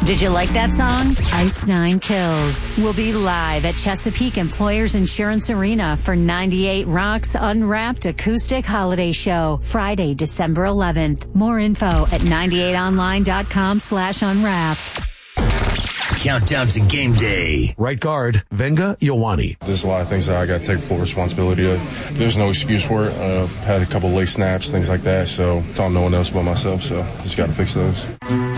Did you like that song? Ice Nine Kills will be live at Chesapeake Employers Insurance Arena for 98 Rock's Unwrapped Acoustic Holiday Show, Friday, December 11th. More info at 98online.com/unwrapped. Countdown to game day. Right guard, Venga Ioane. There's a lot of things that I got to take full responsibility of. There's no excuse for it. Had a couple late snaps, things like that, so it's on no one else but myself, so just got to fix those.